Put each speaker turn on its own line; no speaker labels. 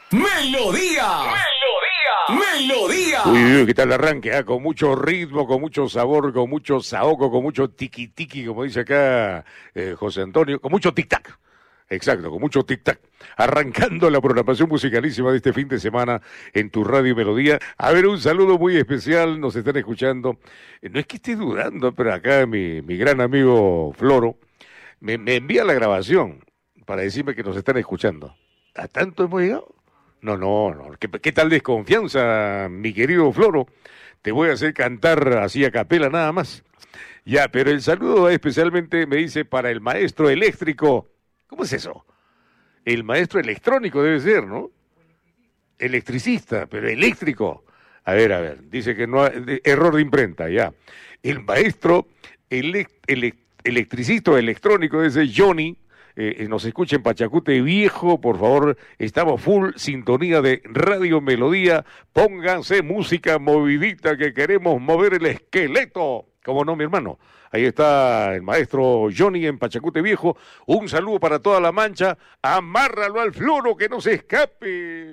Melodía.
Uy, ¿qué tal el arranque? Con mucho ritmo, con mucho sabor, con mucho saoco, con mucho tiqui-tiqui, como dice acá José Antonio, con mucho tic-tac. Exacto, con mucho tic-tac. Arrancando la programación musicalísima de este fin de semana en tu Radio Melodía. A ver, un saludo muy especial, nos están escuchando. No es que esté dudando, pero acá mi gran amigo Floro me envía la grabación para decirme que nos están escuchando. ¿A tanto hemos llegado? No. ¿Qué tal desconfianza, mi querido Floro? Te voy a hacer cantar así a capela nada más. Ya, pero el saludo especialmente me dice para el maestro eléctrico. ¿Cómo es eso? El maestro electrónico debe ser, ¿no? Electricista, pero eléctrico. A ver, dice que no, error de imprenta, ya. El maestro electricista o electrónico debe ser Johnny. Nos escucha en Pachacute Viejo, por favor, estamos full sintonía de Radio Melodía, pónganse música movidita que queremos mover el esqueleto, ¿cómo no, mi hermano? Ahí está el maestro Johnny en Pachacute Viejo, un saludo para toda la mancha, amárralo al Floro que no se escape.